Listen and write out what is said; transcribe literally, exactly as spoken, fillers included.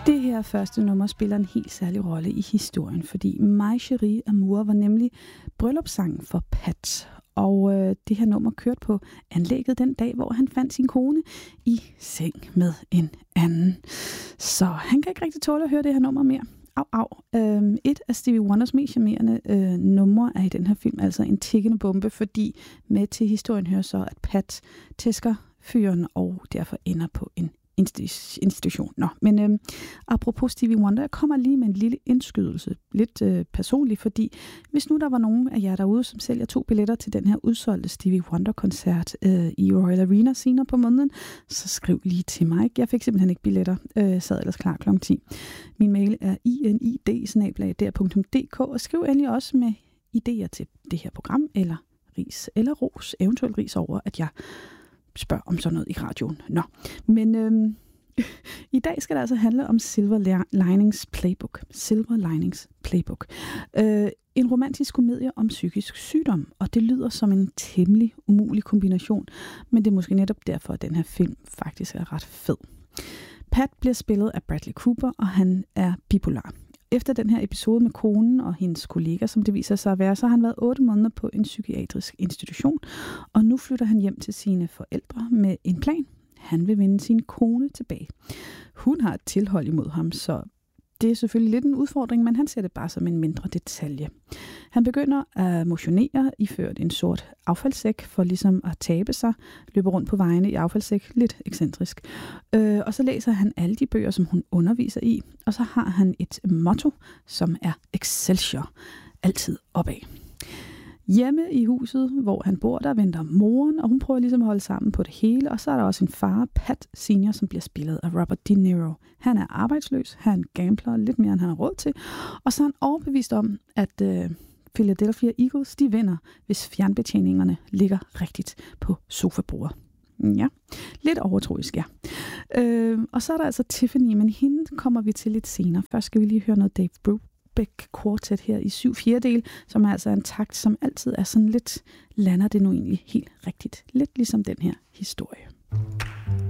Det her første nummer spiller en helt særlig rolle i historien, fordi My Chérie Amour var nemlig bryllupssangen for Pat. Og øh, det her nummer kørte på anlægget den dag, hvor han fandt sin kone i seng med en anden. Så han kan ikke rigtig tåle at høre det her nummer mere. Au, au. Øhm, et af Stevie Wonders mest charmerende øh, numre er i den her film altså en tikkende bombe, fordi med til historien hører så, at Pat tæsker fyren og derfor ender på en institution. Nå, men øh, apropos Stevie Wonder, jeg kommer lige med en lille indskydelse, lidt øh, personligt, fordi hvis nu der var nogen af jer derude, som sælger to billetter til den her udsolgte Stevie Wonder-koncert øh, i Royal Arena senere på måneden, så skriv lige til mig. Jeg fik simpelthen ikke billetter, øh, sad ellers klar klokken ti. Min mail er inid bindestreg d r punktum d k, og skriv endelig også med idéer til det her program, eller ris eller ros, eventuelt ris over, at jeg spørg om sådan noget i radioen. Nå, men øhm, i dag skal det altså handle om Silver Linings Playbook. Silver Linings Playbook. Øh, en romantisk komedie om psykisk sygdom, og det lyder som en temmelig umulig kombination, men det er måske netop derfor, at den her film faktisk er ret fed. Pat bliver spillet af Bradley Cooper, og han er bipolar. Efter den her episode med konen og hendes kollega, som det viser sig at være, så har han været otte måneder på en psykiatrisk institution, og nu flytter han hjem til sine forældre med en plan. Han vil vinde sin kone tilbage. Hun har et tilhold imod ham, så det er selvfølgelig lidt en udfordring, men han ser det bare som en mindre detalje. Han begynder at motionere, iført en sort affaldssæk for ligesom at tabe sig, løber rundt på vejene i affaldssæk, lidt ekscentrisk. Øh, og så læser han alle de bøger, som hun underviser i, og så har han et motto, som er Excelsior, altid opad. Hjemme i huset, hvor han bor, der venter moren, og hun prøver ligesom at holde sammen på det hele. Og så er der også en far, Pat Senior, som bliver spillet af Robert De Niro. Han er arbejdsløs, han gambler lidt mere, end han har råd til. Og så er han overbevist om, at øh, Philadelphia Eagles, de vinder, hvis fjernbetjeningerne ligger rigtigt på sofabordet. Ja, lidt overtroisk, ja. Øh, og så er der altså Tiffany, men hende kommer vi til lidt senere. Først skal vi lige høre noget Dave Brubeck Quartet her i syv fjerdedel, som er altså en takt, som altid er sådan lidt, lander det nu egentlig helt rigtigt. Lidt ligesom den her historie.